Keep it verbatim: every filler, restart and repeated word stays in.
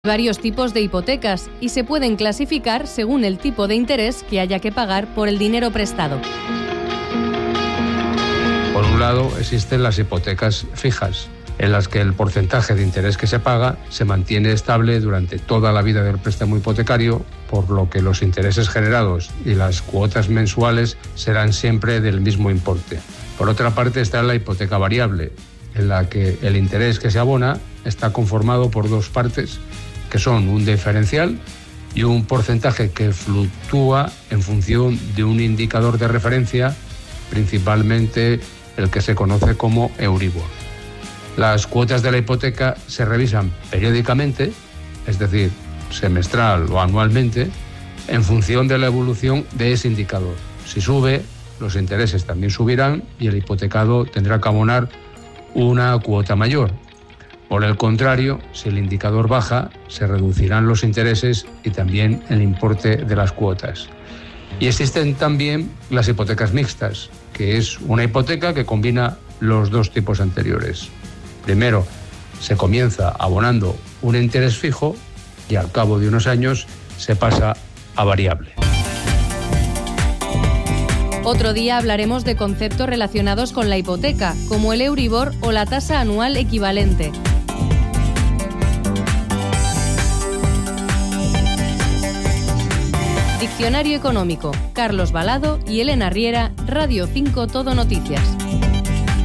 Varios tipos de hipotecas y se pueden clasificar según el tipo de interés que haya que pagar por el dinero prestado. Por un lado, existen las hipotecas fijas, en las que el porcentaje de interés que se paga se mantiene estable durante toda la vida del préstamo hipotecario, por lo que los intereses generados y las cuotas mensuales serán siempre del mismo importe. Por otra parte está la hipoteca variable, en la que el interés que se abona está conformado por dos partes, que son un diferencial y un porcentaje que fluctúa en función de un indicador de referencia, principalmente el que se conoce como Euribor. Las cuotas de la hipoteca se revisan periódicamente, es decir, semestral o anualmente, en función de la evolución de ese indicador. Si sube, los intereses también subirán y el hipotecado tendrá que abonar una cuota mayor. Por el contrario, si el indicador baja, se reducirán los intereses y también el importe de las cuotas. Y existen también las hipotecas mixtas, que es una hipoteca que combina los dos tipos anteriores. Primero, se comienza abonando un interés fijo y al cabo de unos años se pasa a variable. Otro día hablaremos de conceptos relacionados con la hipoteca, como el Euribor o la tasa anual equivalente. Diccionario Económico, Carlos Balado y Elena Riera, Radio cinco Todo Noticias.